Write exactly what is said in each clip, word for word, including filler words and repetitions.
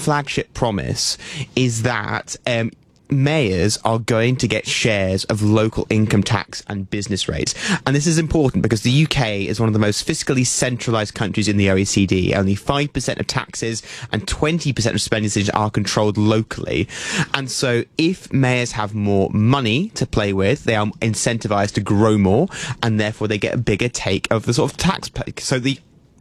flagship promise is that um, mayors are going to get shares of local income tax and business rates. And this is important because the U K is one of the most fiscally centralised countries in the O E C D. Only five percent of taxes and twenty percent of spending decisions are controlled locally. And so if mayors have more money to play with, they are incentivised to grow more, and therefore they get a bigger take of the sort of tax pay. So the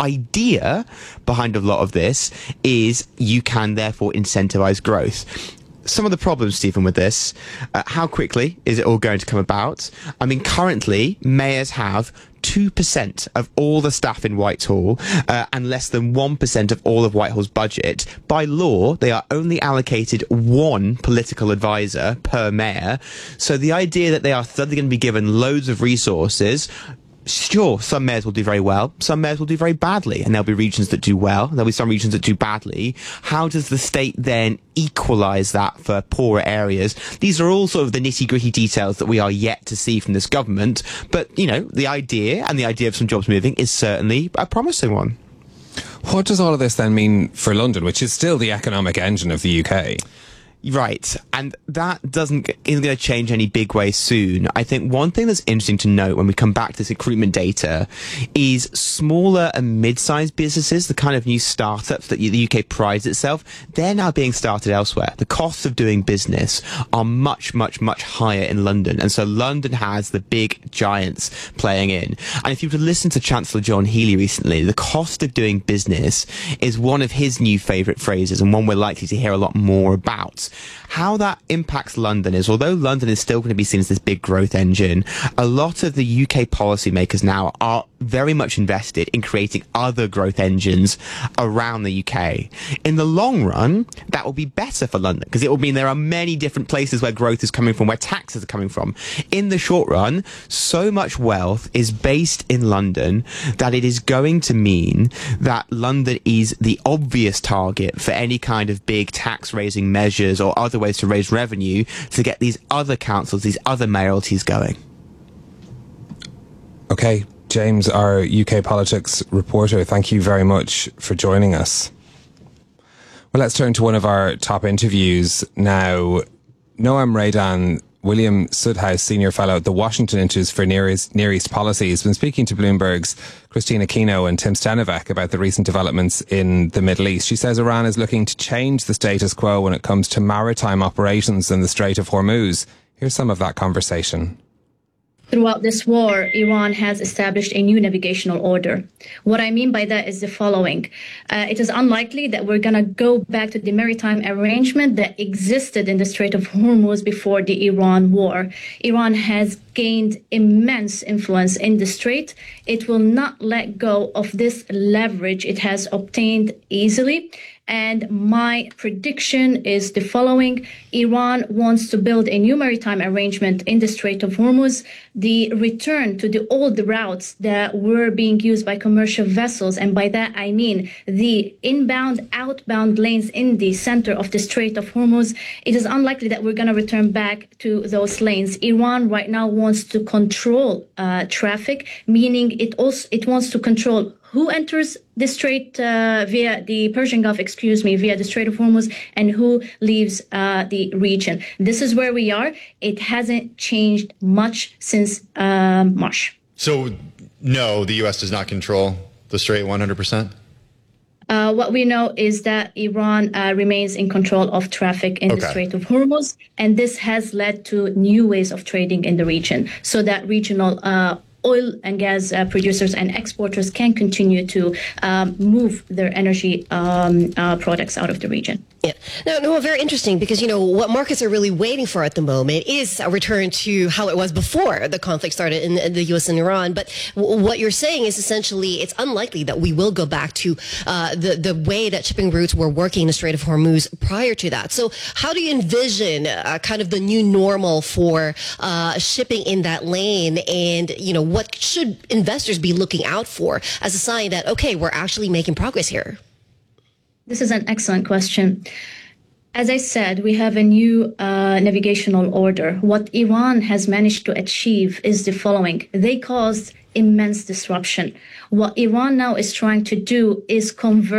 idea behind a lot of this is you can therefore incentivise growth. Some of the problems, Stephen, with this, uh, how quickly is it all going to come about? I mean, currently, mayors have two percent of all the staff in Whitehall uh, and less than one percent of all of Whitehall's budget. By law, they are only allocated one political advisor per mayor. So the idea that they are suddenly going to be given loads of resources, sure, some mayors will do very well, some mayors will do very badly, and there'll be regions that do well, there'll be some regions that do badly. How does the state then equalise that for poorer areas? These are all sort of the nitty-gritty details that we are yet to see from this government, but, you know, the idea and the idea of some jobs moving is certainly a promising one. What does all of this then mean for London, which is still the economic engine of the U K? Right, and that doesn't isn't going to change any big way soon. I think one thing that's interesting to note when we come back to this recruitment data is smaller and mid-sized businesses, the kind of new startups that the U K prides itself, they're now being started elsewhere. The costs of doing business are much, much, much higher in London, and so London has the big giants playing in. And if you were to listen to Chancellor John Healey recently, the cost of doing business is one of his new favourite phrases, and one we're likely to hear a lot more about. How that impacts London is, although London is still going to be seen as this big growth engine, a lot of the U K policymakers now are very much invested in creating other growth engines around the U K. In the long run, that will be better for London, because it will mean there are many different places where growth is coming from, where taxes are coming from. In the short run, so much wealth is based in London that it is going to mean that London is the obvious target for any kind of big tax-raising measures or other ways to raise revenue to get these other councils, these other mayoralties going. Okay, James, our U K politics reporter, thank you very much for joining us. Well, let's turn to one of our top interviews now. Noam Raydan, William Sudhouse Senior Fellow at the Washington Institute for Near East, Near East Policy, has been speaking to Bloomberg's Christina Kino and Tim Stenovec about the recent developments in the Middle East. She says Iran is looking to change the status quo when it comes to maritime operations in the Strait of Hormuz. Here's some of that conversation. Throughout this war, Iran has established a new navigational order. What I mean by that is the following. Uh, it is unlikely that we're going to go back to the maritime arrangement that existed in the Strait of Hormuz before the Iran war. Iran has gained immense influence in the strait. It will not let go of this leverage it has obtained easily. And my prediction is the following. Iran wants to build a new maritime arrangement in the Strait of Hormuz, the return to the old routes that were being used by commercial vessels. And by that, I mean the inbound, outbound lanes in the center of the Strait of Hormuz. It is unlikely that we're going to return back to those lanes. Iran right now wants to control uh, traffic, meaning it also it wants to control who enters the Strait uh, via the Persian Gulf, excuse me, via the Strait of Hormuz, and who leaves uh, the region. This is where we are. It hasn't changed much since uh, March. So, no, the U S does not control the Strait one hundred percent? Uh, what we know is that Iran uh, remains in control of traffic in okay. the Strait of Hormuz, and this has led to new ways of trading in the region, so that regional uh, oil and gas uh, producers and exporters can continue to um, move their energy um, uh, products out of the region. Yeah. No, no, very interesting, because, you know, what markets are really waiting for at the moment is a return to how it was before the conflict started in the U S and Iran. But w- what you're saying is essentially it's unlikely that we will go back to uh, the, the way that shipping routes were working in the Strait of Hormuz prior to that. So how do you envision uh, kind of the new normal for uh, shipping in that lane? And, you know, what should investors be looking out for as a sign that, okay, we're actually making progress here? This is an excellent question. As I said, we have a new uh, navigational order. What Iran has managed to achieve is the following. They caused immense disruption. What Iran now is trying to do is convert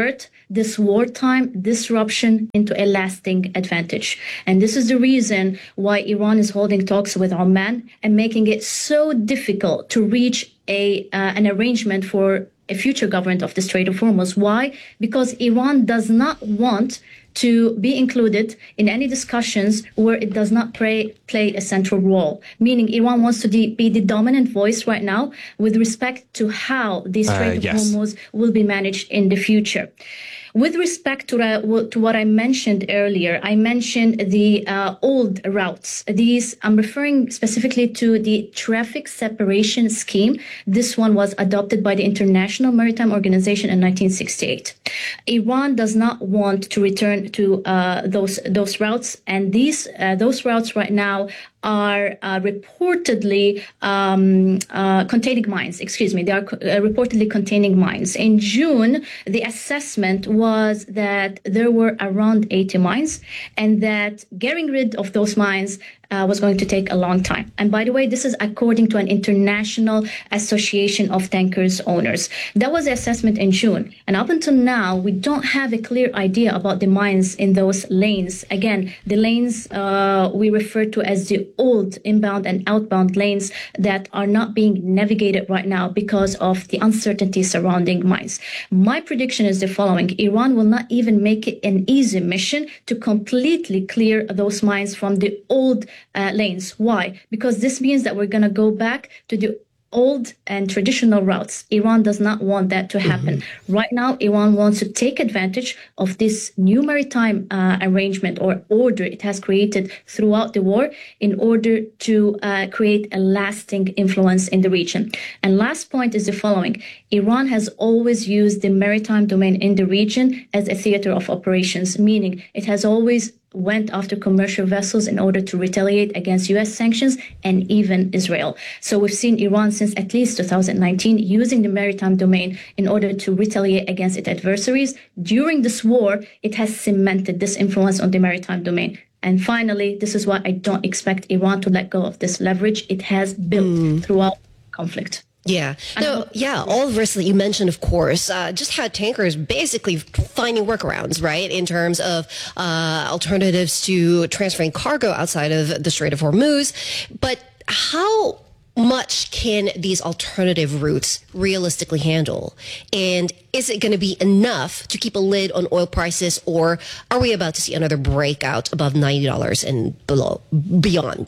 this wartime disruption into a lasting advantage. And this is the reason why Iran is holding talks with Oman and making it so difficult to reach a uh, an arrangement for a future government of the Strait of Hormuz. Why? Because Iran does not want to be included in any discussions where it does not play, play a central role. Meaning Iran wants to de- be the dominant voice right now with respect to how the Strait uh, of yes. Hormuz will be managed in the future. With respect to, uh, to what I mentioned earlier, I mentioned the uh, old routes. These, I'm referring specifically to the traffic separation scheme. This one was adopted by the International Maritime Organization in nineteen sixty-eight. Iran does not want to return to uh, those those routes, and these uh, those routes right now are uh, reportedly um, uh, containing mines. Excuse me, they are co- uh, reportedly containing mines. In June, the assessment was that there were around eighty mines, and that getting rid of those mines Uh, was going to take a long time. And by the way, this is according to an international association of tankers owners. That was the assessment in June. And up until now, we don't have a clear idea about the mines in those lanes. Again, the lanes uh, we refer to as the old inbound and outbound lanes that are not being navigated right now because of the uncertainty surrounding mines. My prediction is the following. Iran will not even make it an easy mission to completely clear those mines from the old Uh, lanes. Why? Because this means that we're going to go back to the old and traditional routes. Iran does not want that to happen. Mm-hmm. Right now, Iran wants to take advantage of this new maritime uh, arrangement or order it has created throughout the war in order to uh, create a lasting influence in the region. And last point is the following. Iran has always used the maritime domain in the region as a theater of operations, meaning it has always went after commercial vessels in order to retaliate against U S sanctions and even Israel. So we've seen Iran since at least two thousand nineteen using the maritime domain in order to retaliate against its adversaries. During this war, it has cemented this influence on the maritime domain. And finally, this is why I don't expect Iran to let go of this leverage it has built mm. throughout conflict. Yeah. No, yeah, all of this that you mentioned, of course, uh, just had tankers basically finding workarounds, right, in terms of uh, alternatives to transferring cargo outside of the Strait of Hormuz. But how much can these alternative routes realistically handle? And is it going to be enough to keep a lid on oil prices, or are we about to see another breakout above ninety dollars and below, beyond?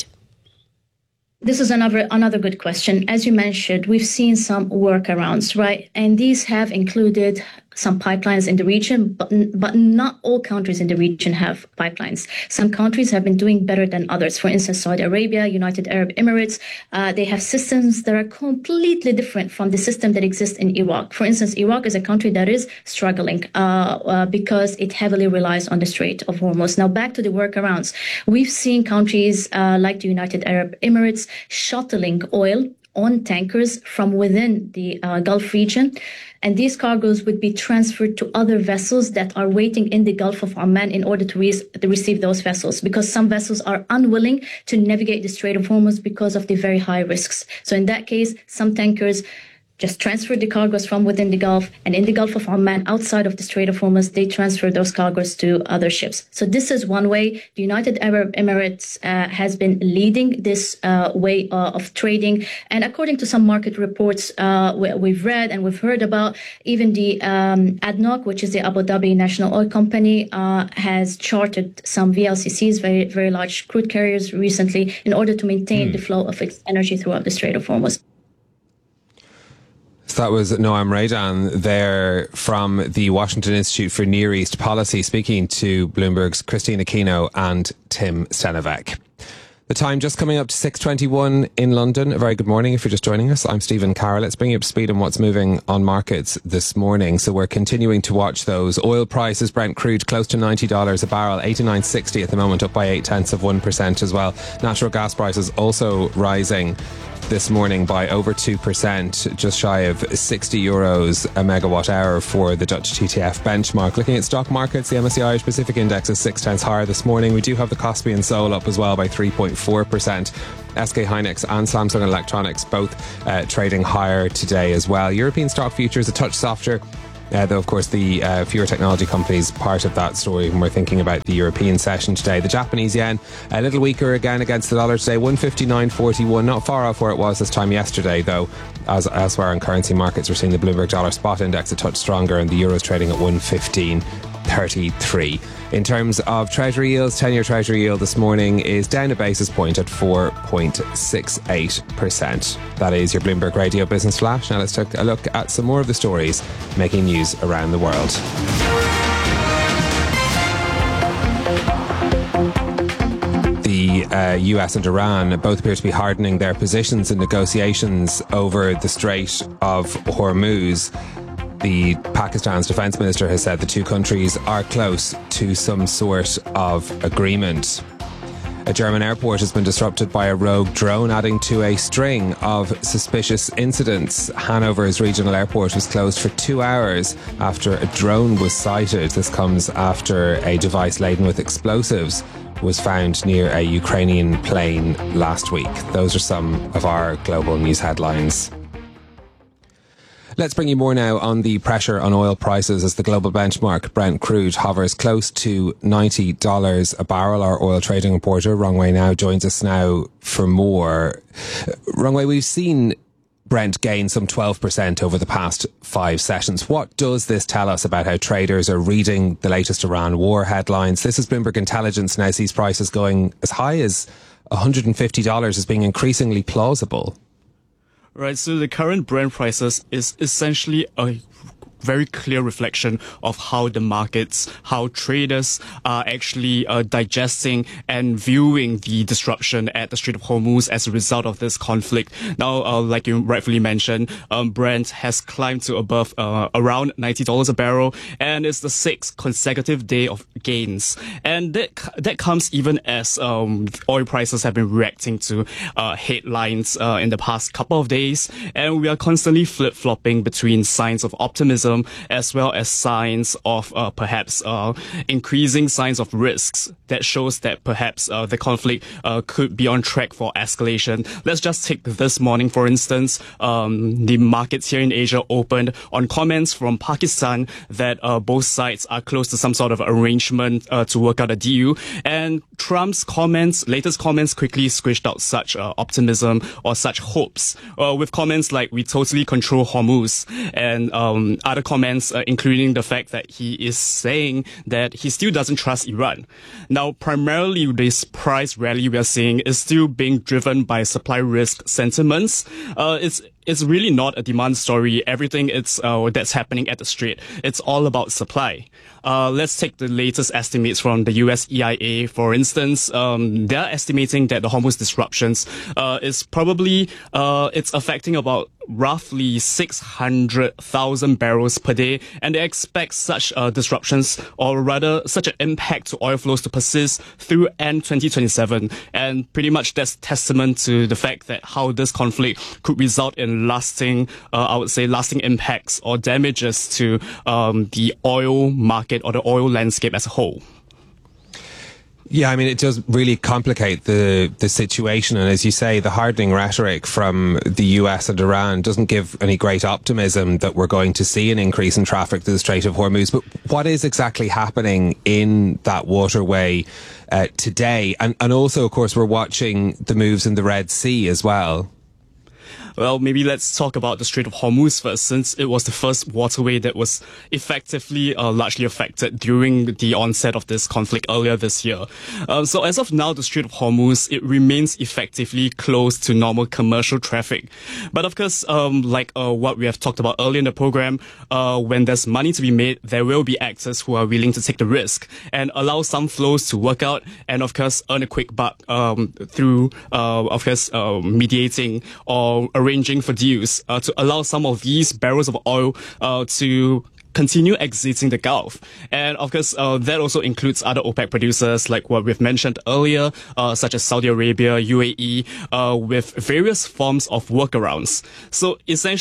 This is another another good question. As you mentioned, we've seen some workarounds, right? And these have included some pipelines in the region, but but not all countries in the region have pipelines. Some countries have been doing better than others. For instance, Saudi Arabia, United Arab Emirates, uh, they have systems that are completely different from the system that exists in Iraq. For instance, Iraq is a country that is struggling uh, uh, because it heavily relies on the Strait of Hormuz. Now, back to the workarounds. We've seen countries uh, like the United Arab Emirates shuttling oil on tankers from within the uh, Gulf region. And these cargoes would be transferred to other vessels that are waiting in the Gulf of Oman in order to, re- to receive those vessels, because some vessels are unwilling to navigate the Strait of Hormuz because of the very high risks. So in that case, some tankers just transfer the cargoes from within the Gulf, and in the Gulf of Oman, outside of the Strait of Hormuz, they transfer those cargoes to other ships. So this is one way. The United Arab Emirates uh, has been leading this uh, way uh, of trading. And according to some market reports uh, we, we've read and we've heard about, even the um, A D N O C, which is the Abu Dhabi National Oil Company, uh, has chartered some V L C Cs, very, very large crude carriers, recently in order to maintain mm. the flow of its energy throughout the Strait of Hormuz. So that was Noam Raydan there from the Washington Institute for Near East Policy, speaking to Bloomberg's Christina Kino and Tim Stenovec. The time just coming up to six twenty-one in London. A very good morning if you're just joining us. I'm Stephen Carroll. Let's bring you up to speed on what's moving on markets this morning. So we're continuing to watch those. Oil prices, Brent crude, close to ninety dollars a barrel, eighty-nine sixty at the moment, up by eight tenths of one percent as well. Natural gas prices also rising this morning by over two percent, just shy of sixty euros a megawatt hour for the Dutch T T F benchmark. Looking at stock markets, the M S C I Irish Pacific Index is six tenths higher this morning. We do have the Kospi and Seoul up as well by three point four percent. S K Hynix and Samsung Electronics both uh, trading higher today as well. European stock futures a touch softer. Uh, though, of course, the uh, fewer technology companies part of that story when we're thinking about the European session today. The Japanese yen, a little weaker again against the dollar today, one fifty-nine forty-one, not far off where it was this time yesterday, though. As elsewhere in currency markets, we're seeing the Bloomberg Dollar Spot Index a touch stronger and the Euro's trading at one fifteen thirty-three. In terms of Treasury yields, ten-year Treasury yield this morning is down a basis point at four point six eight percent. That is your Bloomberg Radio Business Flash. Now let's take a look at some more of the stories making news around the world. The uh, U S and Iran both appear to be hardening their positions in negotiations over the Strait of Hormuz. The Pakistan's defence minister has said the two countries are close to some sort of agreement. A German airport has been disrupted by a rogue drone, adding to a string of suspicious incidents. Hanover's regional airport was closed for two hours after a drone was sighted. This comes after a device laden with explosives was found near a Ukrainian plane last week. Those are some of our global news headlines. Let's bring you more now on the pressure on oil prices as the global benchmark Brent crude hovers close to ninety dollars a barrel. Our oil trading reporter, Rong Wei Now, joins us now for more. Rong Wei, we've seen Brent gain some twelve percent over the past five sessions. What does this tell us about how traders are reading the latest Iran war headlines? This is Bloomberg Intelligence now sees prices going as high as one hundred fifty dollars as being increasingly plausible. Right, so the current Brent prices is essentially a very clear reflection of how the markets, how traders are actually uh, digesting and viewing the disruption at the Strait of Hormuz as a result of this conflict. Now, uh, like you rightfully mentioned, um, Brent has climbed to above uh, around ninety dollars a barrel, and it's the sixth consecutive day of gains. And that that comes even as um, oil prices have been reacting to uh, headlines uh, in the past couple of days, and we are constantly flip-flopping between signs of optimism as well as signs of uh, perhaps uh, increasing signs of risks that shows that perhaps uh, the conflict uh, could be on track for escalation. Let's just take this morning, for instance. Um, the markets here in Asia opened on comments from Pakistan that uh, both sides are close to some sort of arrangement uh, to work out a deal. And Trump's comments, latest comments, quickly squished out such uh, optimism or such hopes uh, with comments like, "We totally control Hormuz," and um, other comments, uh, including the fact that he is saying that he still doesn't trust Iran. Now, primarily, this price rally we are seeing is still being driven by supply risk sentiments. Uh, it's It's really not a demand story. Everything it's uh, that's happening at the Strait, it's all about supply. Uh, let's take the latest estimates from the U S E I A, for instance. Um, they're estimating that the Hormuz disruptions uh, is probably uh, it's affecting about roughly six hundred thousand barrels per day, and they expect such uh, disruptions, or rather such an impact to oil flows to persist through end twenty twenty-seven. And pretty much that's testament to the fact that how this conflict could result in lasting, uh, I would say, lasting impacts or damages to um, the oil market or the oil landscape as a whole. Yeah, I mean, it does really complicate the, the situation. And as you say, the hardening rhetoric from the U S and Iran doesn't give any great optimism that we're going to see an increase in traffic to the Strait of Hormuz. But what is exactly happening in that waterway uh, today? And, and also, of course, we're watching the moves in the Red Sea as well. Well, maybe let's talk about the Strait of Hormuz first, since it was the first waterway that was effectively uh, largely affected during the onset of this conflict earlier this year. Um, so as of now, the Strait of Hormuz, it remains effectively closed to normal commercial traffic. But of course, um, like uh, what we have talked about earlier in the program, uh, when there's money to be made, there will be actors who are willing to take the risk and allow some flows to work out and, of course, earn a quick buck um, through, uh, of course, uh, mediating or arranging for deals uh, to allow some of these barrels of oil uh, to continue exiting the Gulf. And of course, uh, that also includes other OPEC producers like what we've mentioned earlier, uh, such as Saudi Arabia, U A E, uh, with various forms of workarounds. So essentially,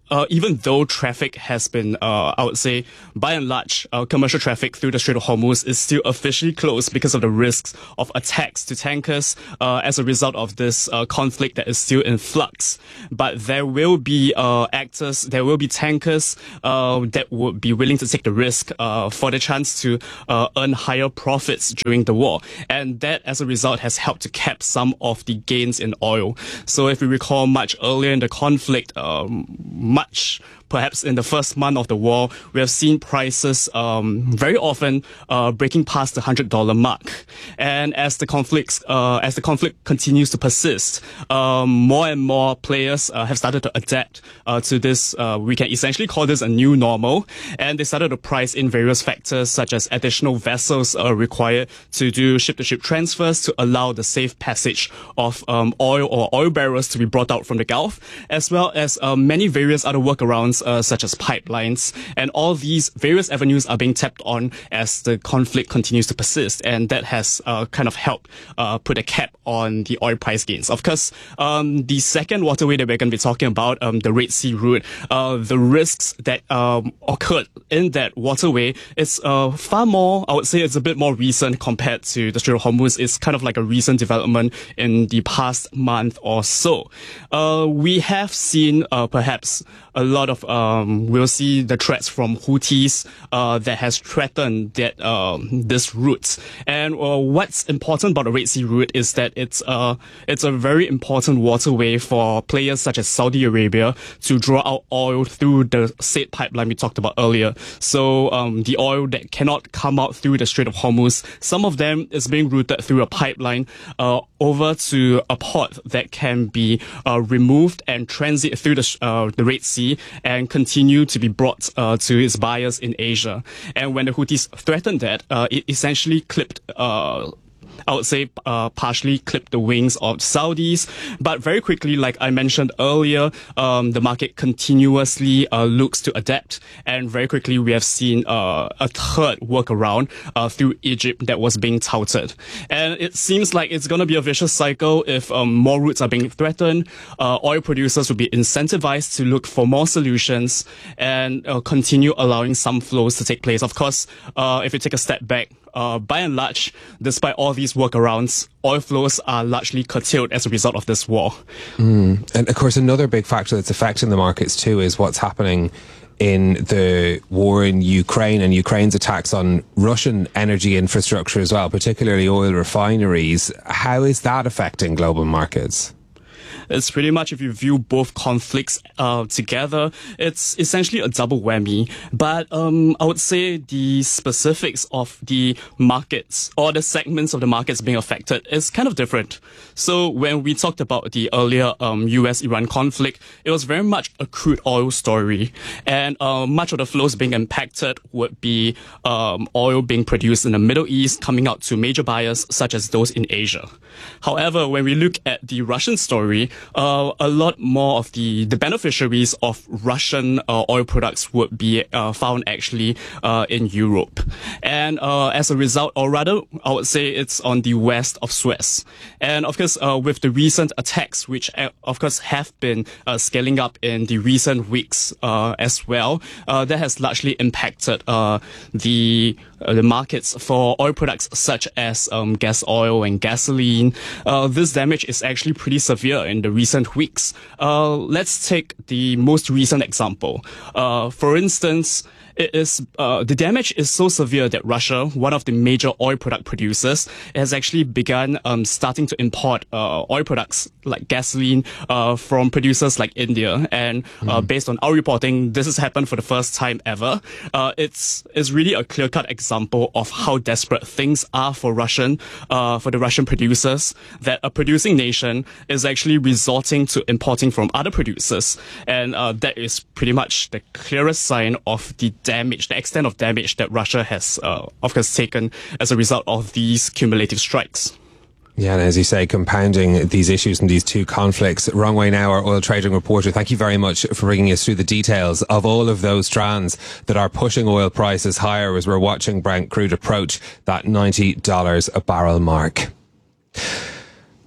uh, even though traffic has been, uh, I would say, by and large, uh, commercial traffic through the Strait of Hormuz is still officially closed because of the risks of attacks to tankers uh, as a result of this uh, conflict that is still in flux. But there will be uh, actors, there will be tankers uh, that would be willing to take the risk uh, for the chance to uh, earn higher profits during the war. And that, as a result, has helped to cap some of the gains in oil. So if we recall much earlier in the conflict, um, much perhaps in the first month of the war, we have seen prices um, very often uh, breaking past the one hundred dollars mark. And as the conflicts, uh, as the conflict continues to persist, um, more and more players uh, have started to adapt uh, to this. Uh, we can essentially call this a new normal. And they started to price in various factors such as additional vessels uh, required to do ship-to-ship transfers to allow the safe passage of um, oil or oil barrels to be brought out from the Gulf, as well as uh, many various other workarounds Uh, such as pipelines, and all these various avenues are being tapped on as the conflict continues to persist, and that has uh, kind of helped uh, put a cap on the oil price gains. Of course, um, the second waterway that we're going to be talking about, um, the Red Sea route, uh, the risks that um, occurred in that waterway is uh, far more, I would say it's a bit more recent compared to the Strait of Hormuz. It's kind of like a recent development in the past month or so. Uh, we have seen uh, perhaps a lot of Um, we'll see the threats from Houthis uh, that has threatened that um, this route. And uh, what's important about the Red Sea route is that it's uh, it's a very important waterway for players such as Saudi Arabia to draw out oil through the said pipeline we talked about earlier. So um, the oil that cannot come out through the Strait of Hormuz, some of them is being routed through a pipeline uh, over to a port that can be uh, removed and transit through the, uh, the Red Sea and continue to be brought uh, to its buyers in Asia. And when the Houthis threatened that, uh, it essentially clipped uh, I would say uh, partially clipped the wings of Saudis, but very quickly, like I mentioned earlier, um, the market continuously uh, looks to adapt, and very quickly we have seen uh, a third workaround uh, through Egypt that was being touted. And it seems like it's going to be a vicious cycle if um, more routes are being threatened. Uh, oil producers will be incentivized to look for more solutions and uh, continue allowing some flows to take place. Of course, uh, if you take a step back, Uh, by and large, despite all these workarounds, oil flows are largely curtailed as a result of this war. Mm. And of course, another big factor that's affecting the markets too is what's happening in the war in Ukraine and Ukraine's attacks on Russian energy infrastructure as well, particularly oil refineries. How is that affecting global markets? It's pretty much, if you view both conflicts uh, together, it's essentially a double whammy. But um, I would say the specifics of the markets or the segments of the markets being affected is kind of different. So when we talked about the earlier um, U S Iran conflict, it was very much a crude oil story. And uh, much of the flows being impacted would be um, oil being produced in the Middle East coming out to major buyers such as those in Asia. However, when we look at the Russian story, Uh, a lot more of the, the beneficiaries of Russian uh, oil products would be uh, found actually uh, in Europe. And uh, as a result, or rather, I would say it's on the west of Suez. And of course, uh, with the recent attacks, which uh, of course have been uh, scaling up in the recent weeks uh, as well, uh, that has largely impacted uh, the uh, the markets for oil products such as um, gas oil and gasoline. Uh, this damage is actually pretty severe in the recent weeks. Uh, let's take the most recent example. Uh, for instance, it is uh, the damage is so severe that Russia, one of the major oil product producers, has actually begun um, starting to import uh, oil products like gasoline uh, from producers like India. And uh, mm. based on our reporting, this has happened for the first time ever. Uh, it's it's really a clear-cut example of how desperate things are for Russian uh, for the Russian producers, that a producing nation is actually resorting to importing from other producers, and uh, that is pretty much the clearest sign of the damage, the extent of damage that Russia has, uh, of course, taken as a result of these cumulative strikes. Yeah, and as you say, compounding these issues and these two conflicts. Rong Wei Now, our oil trading reporter, thank you very much for bringing us through the details of all of those strands that are pushing oil prices higher as we're watching Brent crude approach that ninety dollars a barrel mark.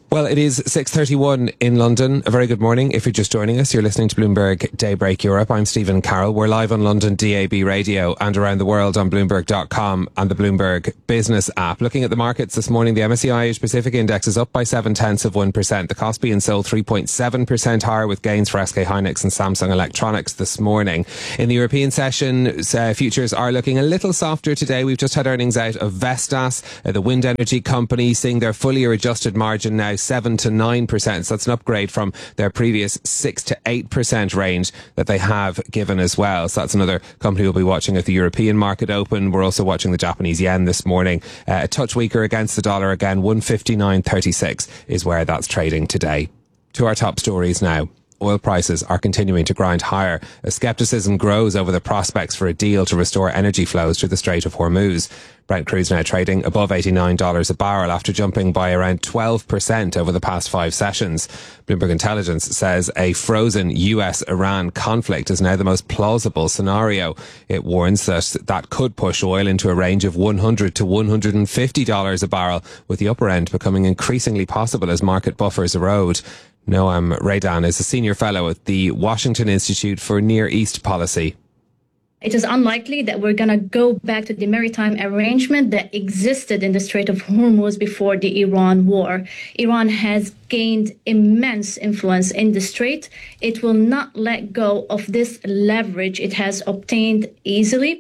Well, it is six thirty-one in London. A very good morning. If you're just joining us, you're listening to Bloomberg Daybreak Europe. I'm Stephen Carroll. We're live on London D A B radio and around the world on Bloomberg dot com and the Bloomberg Business app. Looking at the markets this morning, the M S C I Asia Pacific Index is up by seven tenths of one percent. The Kospi and Seoul three point seven percent higher, with gains for S K Hynix and Samsung Electronics this morning. In the European session, uh, futures are looking a little softer today. We've just had earnings out of Vestas, uh, the wind energy company, seeing their full year adjusted margin now seven to nine percent. So that's an upgrade from their previous six to eight percent range that they have given as well. So that's another company we'll be watching at the European market open. We're also watching the Japanese yen this morning. Uh, a touch weaker against the dollar again. one fifty-nine thirty-six is where that's trading today. To our top stories now. Oil prices are continuing to grind higher as skepticism grows over the prospects for a deal to restore energy flows through the Strait of Hormuz. Brent crude now trading above eighty-nine dollars a barrel after jumping by around twelve percent over the past five sessions. Bloomberg Intelligence says a frozen U S Iran conflict is now the most plausible scenario. It warns that that could push oil into a range of one hundred to one hundred fifty dollars a barrel, with the upper end becoming increasingly possible as market buffers erode. Noam Raydan is a senior fellow at the Washington Institute for Near East Policy. It is unlikely that we're going to go back to the maritime arrangement that existed in the Strait of Hormuz before the Iran war. Iran has gained immense influence in the strait. It will not let go of this leverage it has obtained easily.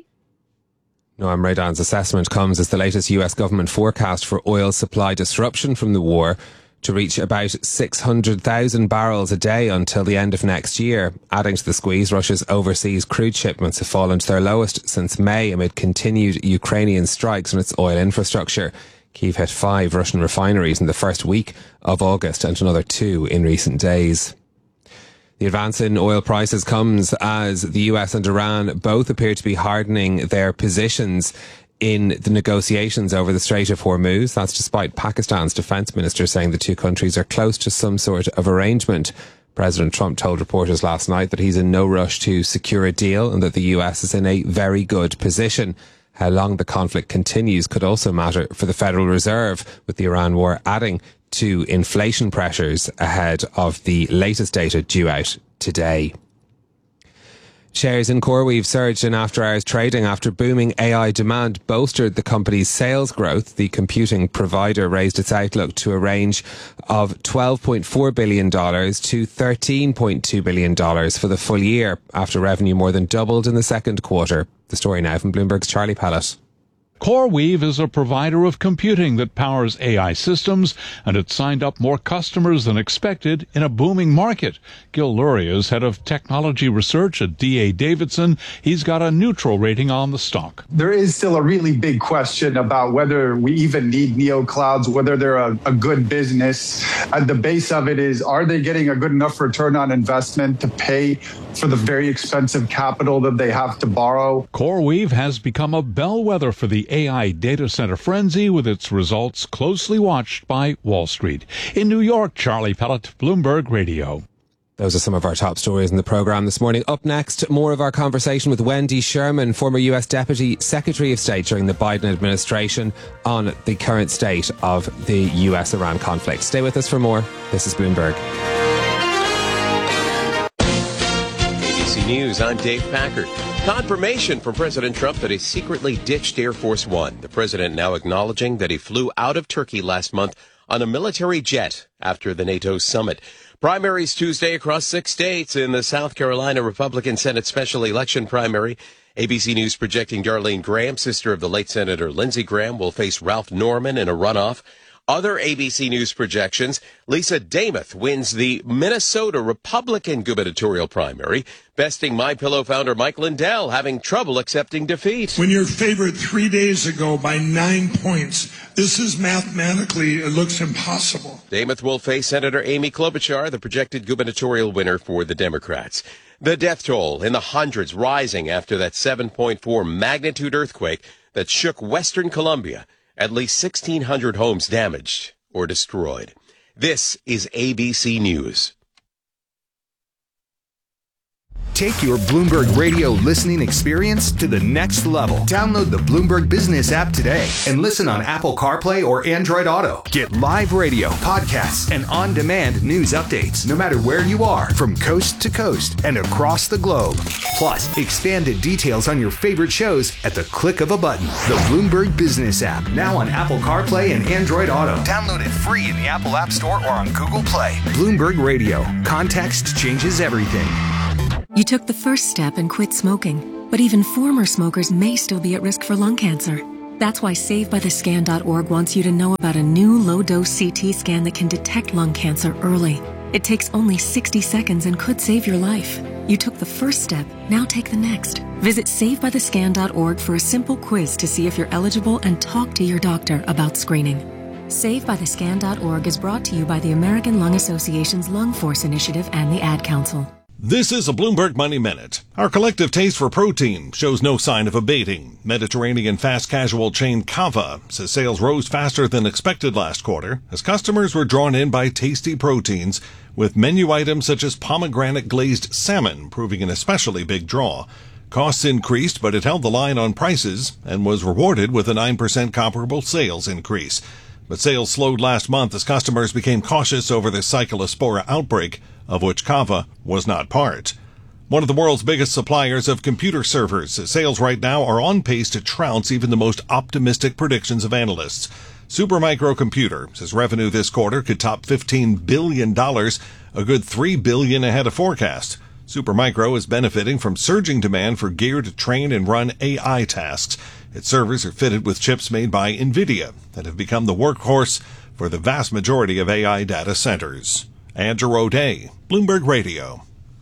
Noam Raydan's assessment comes as the latest U S government forecast for oil supply disruption from the war to reach about six hundred thousand barrels a day until the end of next year. Adding to the squeeze, Russia's overseas crude shipments have fallen to their lowest since May amid continued Ukrainian strikes on its oil infrastructure. Kyiv hit five Russian refineries in the first week of August and another two in recent days. The advance in oil prices comes as the U S and Iran both appear to be hardening their positions in the negotiations over the Strait of Hormuz. That's despite Pakistan's defense minister saying the two countries are close to some sort of arrangement. President Trump told reporters last night that he's in no rush to secure a deal and that the U S is in a very good position. How long the conflict continues could also matter for the Federal Reserve, with the Iran war adding to inflation pressures ahead of the latest data due out today. Shares in CoreWeave surged in after-hours trading after booming A I demand bolstered the company's sales growth. The computing provider raised its outlook to a range of twelve point four billion dollars to thirteen point two billion dollars for the full year, after revenue more than doubled in the second quarter. The story now from Bloomberg's Charlie Pellet. CoreWeave is a provider of computing that powers A I systems, and it signed up more customers than expected in a booming market. Gil Luria is head of technology research at D A Davidson. He's got a neutral rating on the stock. There is still a really big question about whether we even need neoclouds, whether they're a, a good business. At the base of it is, are they getting a good enough return on investment to pay for the very expensive capital that they have to borrow? CoreWeave has become a bellwether for the A I data center frenzy, with its results closely watched by Wall Street. In New York, Charlie Pellet, Bloomberg Radio. Those are some of our top stories in the programme this morning. Up next, more of our conversation with Wendy Sherman, former U S Deputy Secretary of State during the Biden administration, on the current state of the U S Iran conflict. Stay with us for more. This is Bloomberg. A B C News, I'm Dave Packard. Confirmation from President Trump that he secretly ditched Air Force One. The president now acknowledging that he flew out of Turkey last month on a military jet after the NATO summit. Primaries Tuesday across six states in the South Carolina Republican Senate special election primary. A B C News projecting Darlene Graham, sister of the late Senator Lindsey Graham, will face Ralph Norman in a runoff. Other A B C News projections, Lisa Damoth wins the Minnesota Republican gubernatorial primary, besting MyPillow founder Mike Lindell, having trouble accepting defeat. When you're favored three days ago by nine points, this is mathematically, it looks impossible. Damoth will face Senator Amy Klobuchar, the projected gubernatorial winner for the Democrats. The death toll in the hundreds rising after that seven point four magnitude earthquake that shook Western Colombia. At least sixteen hundred homes damaged or destroyed. This is A B C News. Take your Bloomberg Radio listening experience to the next level. Download the Bloomberg Business app today and listen on Apple CarPlay or Android Auto. Get live radio, podcasts, and on-demand news updates no matter where you are, from coast to coast and across the globe. Plus, expanded details on your favorite shows at the click of a button. The Bloomberg Business app, now on Apple CarPlay and Android Auto. Download it free in the Apple App Store or on Google Play. Bloomberg Radio. Context changes everything. You took the first step and quit smoking, but even former smokers may still be at risk for lung cancer. That's why save by the scan dot org wants you to know about a new low-dose C T scan that can detect lung cancer early. It takes only sixty seconds and could save your life. You took the first step, now take the next. Visit save by the scan dot org for a simple quiz to see if you're eligible and talk to your doctor about screening. save by the scan dot org is brought to you by the American Lung Association's Lung Force Initiative and the Ad Council. This is a Bloomberg Money Minute. Our collective taste for protein shows no sign of abating. Mediterranean fast casual chain Cava says sales rose faster than expected last quarter as customers were drawn in by tasty proteins, with menu items such as pomegranate glazed salmon proving an especially big draw. Costs increased, but it held the line on prices and was rewarded with a nine percent comparable sales increase. But sales slowed last month as customers became cautious over the Cyclospora outbreak, of which Cava was not part. One of the world's biggest suppliers of computer servers says sales right now are on pace to trounce even the most optimistic predictions of analysts. Supermicro Computer says revenue this quarter could top fifteen billion dollars, a good three billion dollars ahead of forecast. Supermicro is benefiting from surging demand for gear to train and run A I tasks. Its servers are fitted with chips made by NVIDIA that have become the workhorse for the vast majority of A I data centers. Andrew O'Day, Bloomberg Radio.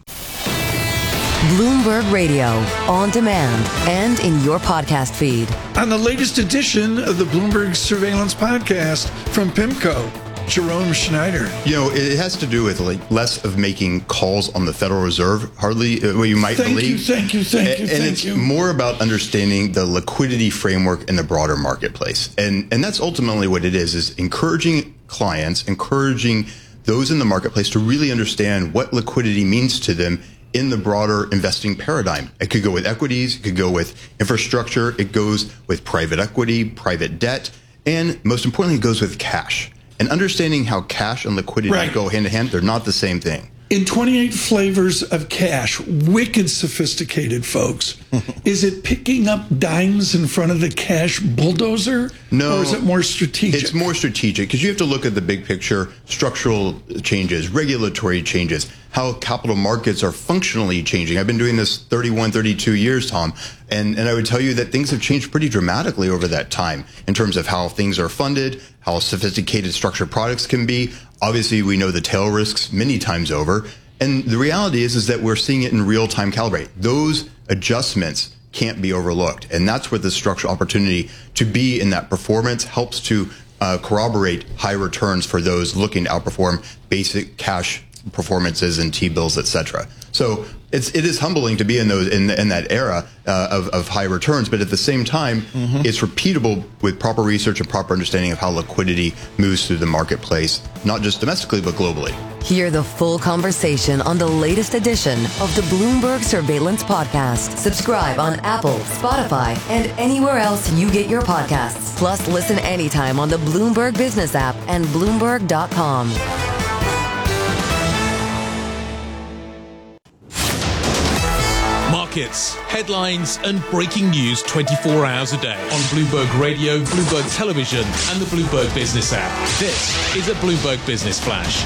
Bloomberg Radio, on demand and in your podcast feed. On the latest edition of the Bloomberg Surveillance Podcast from PIMCO, Jerome Schneider. You know, it has to do with like less of making calls on the Federal Reserve, hardly uh, what you might thank believe. You, thank you, thank you, and, thank and it's you. more about understanding the liquidity framework in the broader marketplace, and and that's ultimately what it is: is encouraging clients, encouraging those in the marketplace to really understand what liquidity means to them in the broader investing paradigm. It could go with equities, it could go with infrastructure, it goes with private equity, private debt, and most importantly, it goes with cash. And understanding how cash and liquidity right. go hand in hand, they're not the same thing. In twenty-eight flavors of cash, wicked sophisticated, folks. Is it picking up dimes in front of the cash bulldozer? No. Or is it more strategic? It's more strategic because you have to look at the big picture, structural changes, regulatory changes, how capital markets are functionally changing. I've been doing this thirty-one, thirty-two years, Tom, and, and I would tell you that things have changed pretty dramatically over that time in terms of how things are funded, how sophisticated structured products can be. Obviously, we know the tail risks many times over. And the reality is, is that we're seeing it in real time calibrate. Those adjustments can't be overlooked. And that's where the structural opportunity to be in that performance helps to uh, corroborate high returns for those looking to outperform basic cash performances and T-bills, et cetera. So it's, it is humbling to be in those in, in that era uh, of, of high returns, but at the same time, mm-hmm. it's repeatable with proper research and proper understanding of how liquidity moves through the marketplace, not just domestically, but globally. Hear the full conversation on the latest edition of the Bloomberg Surveillance Podcast. Subscribe on Apple, Spotify, and anywhere else you get your podcasts. Plus, listen anytime on the Bloomberg Business app and Bloomberg dot com. Markets, headlines, and breaking news twenty-four hours a day on Bloomberg Radio, Bloomberg Television, and the Bloomberg Business app. This is a Bloomberg Business Flash.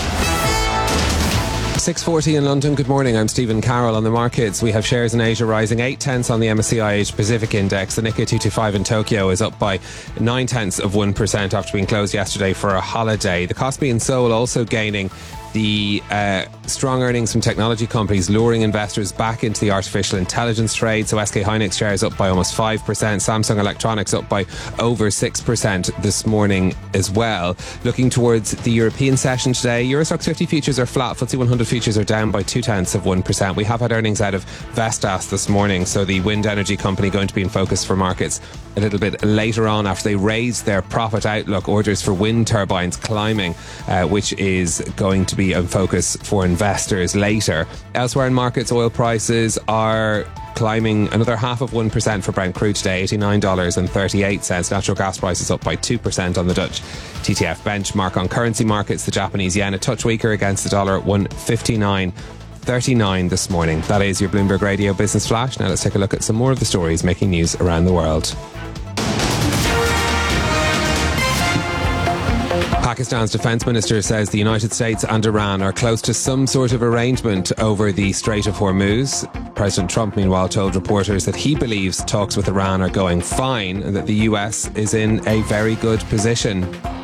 six forty in London. Good morning. I'm Stephen Carroll. On the markets, we have shares in Asia rising eight tenths on the M S C I Asia Pacific Index. The Nikkei two twenty-five in Tokyo is up by nine tenths of one percent after being closed yesterday for a holiday. The Kospi in Seoul also gaining. The uh, strong earnings from technology companies luring investors back into the artificial intelligence trade. So S K Hynix shares up by almost five percent. Samsung Electronics up by over six percent this morning as well. Looking towards the European session today, Euro Stoxx fifty futures are flat. F T S E one hundred futures are down by two tenths of one percent. We have had earnings out of Vestas this morning. So the wind energy company going to be in focus for markets a little bit later on after they raised their profit outlook. Orders for wind turbines climbing, uh, which is going to be a focus for investors later. Elsewhere in markets, oil prices are climbing another half of one percent for Brent crude today, eighty-nine dollars and thirty-eight cents. Natural gas prices up by two percent on the Dutch T T F benchmark. On currency markets, the Japanese yen a touch weaker against the dollar at one fifty-nine thirty-nine this morning. That is your Bloomberg Radio Business Flash. Now let's take a look at some more of the stories making news around the world. Pakistan's defence minister says the United States and Iran are close to some sort of arrangement over the Strait of Hormuz. President Trump, meanwhile, told reporters that he believes talks with Iran are going fine and that the U S is in a very good position.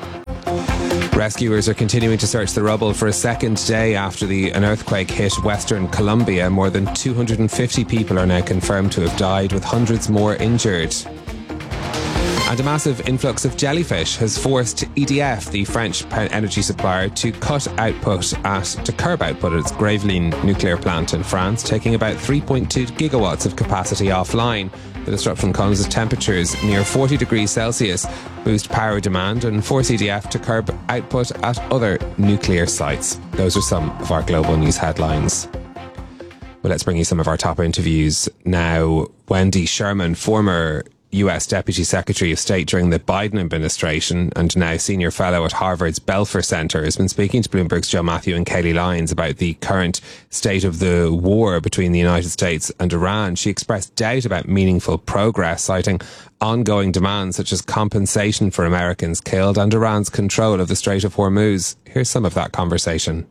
Rescuers are continuing to search the rubble for a second day after the, an earthquake hit Western Colombia. More than two hundred fifty people are now confirmed to have died, with hundreds more injured. And a massive influx of jellyfish has forced E D F, the French energy supplier, to cut output at, to curb output at its Gravelines nuclear plant in France, taking about three point two gigawatts of capacity offline. The disruption comes as temperatures near forty degrees Celsius boost power demand and force E D F to curb output at other nuclear sites. Those are some of our global news headlines. Well, let's bring you some of our top interviews now. Wendy Sherman, former U S Deputy Secretary of State during the Biden administration and now Senior Fellow at Harvard's Belfer Center, has been speaking to Bloomberg's Joe Matthew and Kayleigh Lyons about the current state of the war between the United States and Iran. She expressed doubt about meaningful progress, citing ongoing demands such as compensation for Americans killed and Iran's control of the Strait of Hormuz. Here's some of that conversation.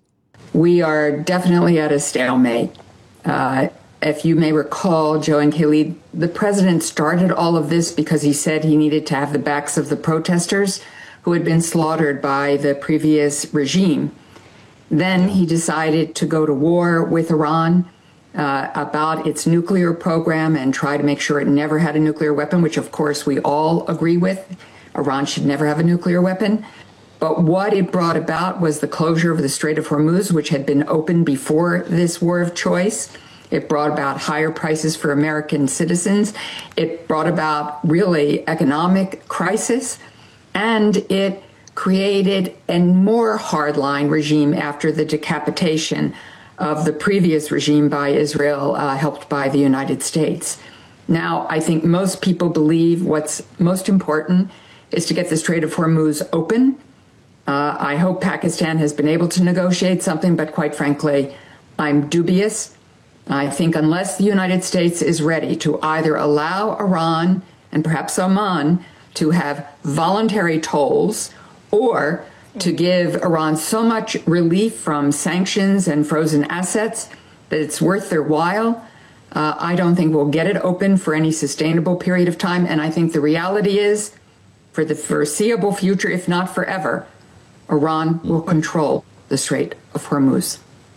We are definitely at a stalemate. Uh, If you may recall, Joe and Kayleigh, the president started all of this because he said he needed to have the backs of the protesters who had been slaughtered by the previous regime. Then he decided to go to war with Iran uh, about its nuclear program and try to make sure it never had a nuclear weapon, which of course we all agree with. Iran should never have a nuclear weapon. But what it brought about was the closure of the Strait of Hormuz, which had been open before this war of choice. It brought about higher prices for American citizens. It brought about really economic crisis, and it created a more hardline regime after the decapitation of the previous regime by Israel, uh, helped by the United States. Now, I think most people believe what's most important is to get the Strait of Hormuz open. Uh, I hope Pakistan has been able to negotiate something, but quite frankly, I'm dubious. I think unless the United States is ready to either allow Iran and perhaps Oman to have voluntary tolls or to give Iran so much relief from sanctions and frozen assets that it's worth their while, uh, I don't think we'll get it open for any sustainable period of time. And I think the reality is, for the foreseeable future, if not forever, Iran will control the Strait of Hormuz.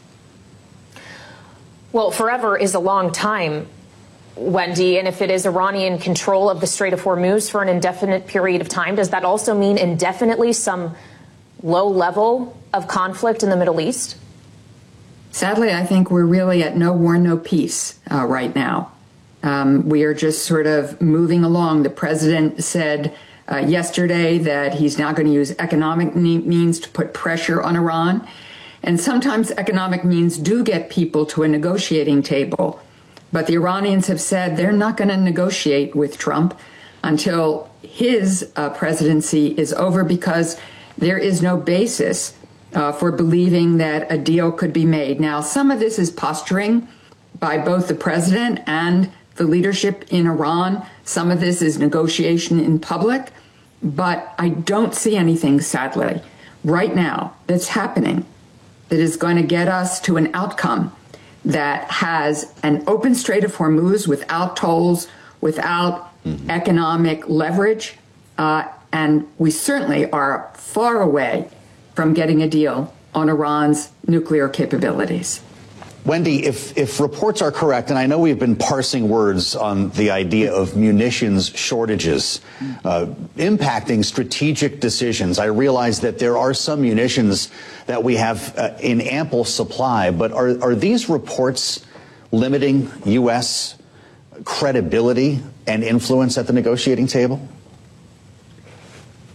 Well, forever is a long time, Wendy, and if it is Iranian control of the Strait of Hormuz for an indefinite period of time, does that also mean indefinitely some low level of conflict in the Middle East? Sadly, I think we're really at no war, no peace uh, right now. Um, we are just sort of moving along. The president said uh, yesterday that he's now going to use economic means to put pressure on Iran. And sometimes economic means do get people to a negotiating table. But the Iranians have said they're not going to negotiate with Trump until his uh, presidency is over, because there is no basis uh, for believing that a deal could be made. Now, some of this is posturing by both the president and the leadership in Iran. Some of this is negotiation in public. But I don't see anything, sadly, right now that's happening that is going to get us to an outcome that has an open Strait of Hormuz without tolls, without mm-hmm. economic leverage. Uh, and we certainly are far away from getting a deal on Iran's nuclear capabilities. Wendy, if, if reports are correct, and I know we've been parsing words on the idea of munitions shortages uh, impacting strategic decisions, I realize that there are some munitions that we have uh, in ample supply, but are, are these reports limiting U S credibility and influence at the negotiating table?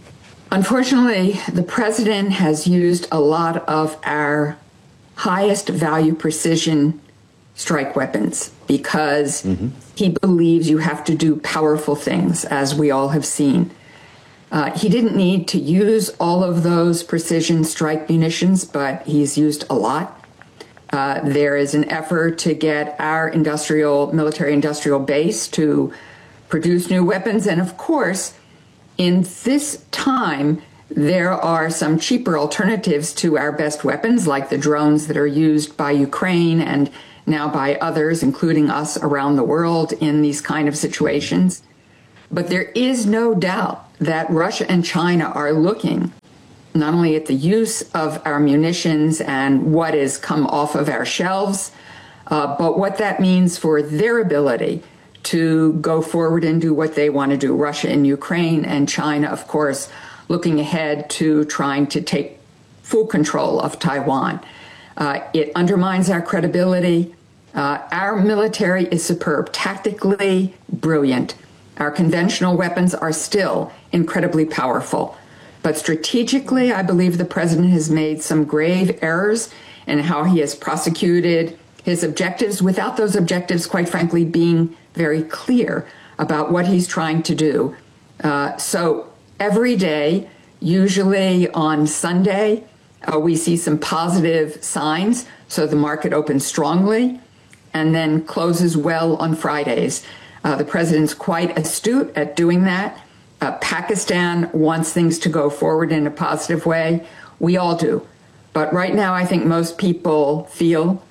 Unfortunately, the president has used a lot of our highest value precision strike weapons because mm-hmm. he believes you have to do powerful things, as we all have seen. Uh, he didn't need to use all of those precision strike munitions, but he's used a lot. Uh, there is an effort to get our industrial, military industrial base to produce new weapons. And of course, in this time, there are some cheaper alternatives to our best weapons, like the drones that are used by Ukraine and now by others, including us around the world in these kind of situations. But there is no doubt that Russia and China are looking not only at the use of our munitions and what has come off of our shelves, uh, but what that means for their ability to go forward and do what they want to do. Russia and Ukraine, and China, of course, looking ahead to trying to take full control of Taiwan. Uh, it undermines our credibility. Uh, our military is superb, tactically brilliant. Our conventional weapons are still incredibly powerful. But strategically, I believe the president has made some grave errors in how he has prosecuted his objectives without those objectives, quite frankly, being very clear about what he's trying to do. Uh, so every day, usually on Sunday, uh, we see some positive signs. So the market opens strongly and then closes well on Fridays. Uh, the president's quite astute at doing that. Uh, Pakistan wants things to go forward in a positive way. We all do. But right now, I think most people feel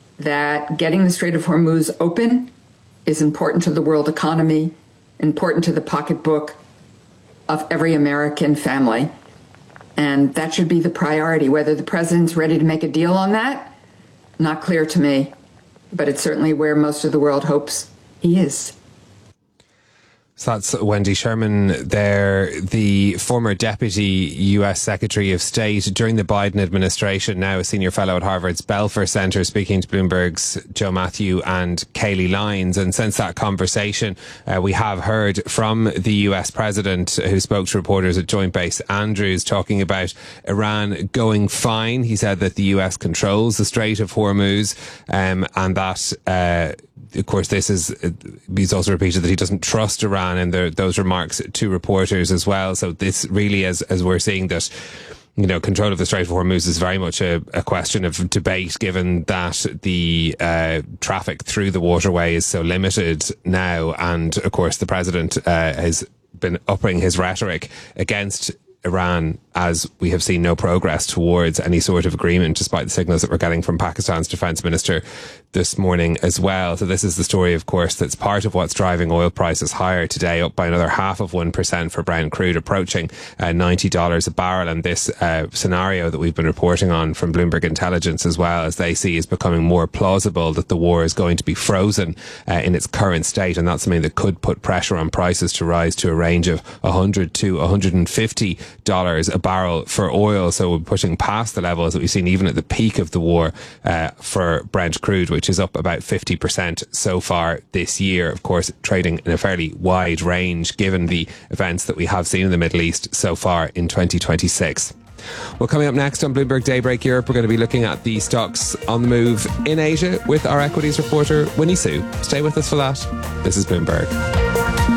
that getting the Strait of Hormuz open is important to the world economy, important to the pocketbook of every American family. And that should be the priority. Whether the president's ready to make a deal on that, not clear to me. But it's certainly where most of the world hopes he is. So that's Wendy Sherman there, the former deputy U S Secretary of State during the Biden administration, now a senior fellow at Harvard's Belfer Center, speaking to Bloomberg's Joe Matthew and Kayleigh Lyons. And since that conversation, uh, we have heard from the U S president, who spoke to reporters at Joint Base Andrews, talking about Iran going fine. He said that the U S controls the Strait of Hormuz, um, and that uh of course, this is, he's also repeated that he doesn't trust Iran in the, those remarks to reporters as well. So this really, as, as we're seeing that, you know, control of the Strait of Hormuz is very much a, a question of debate, given that the uh, traffic through the waterway is so limited now. And of course, the president uh, has been upping his rhetoric against Iran, as we have seen no progress towards any sort of agreement, despite the signals that we're getting from Pakistan's defense minister this morning as well. So this is the story, of course, that's part of what's driving oil prices higher today, up by another half of one percent for Brent crude, approaching uh, ninety dollars a barrel. And this uh, scenario that we've been reporting on from Bloomberg Intelligence as well, as they see, is becoming more plausible, that the war is going to be frozen uh, in its current state. And that's something that could put pressure on prices to rise to a range of one hundred to one hundred fifty dollars a barrel for oil. So we're pushing past the levels that we've seen even at the peak of the war uh, for Brent crude, which is up about fifty percent so far this year. Of course, trading in a fairly wide range given the events that we have seen in the Middle East so far in twenty twenty-six. Well, coming up next on Bloomberg Daybreak Europe, we're going to be looking at the stocks on the move in Asia with our equities reporter, Winnie Sue. Stay with us for that. This is Bloomberg.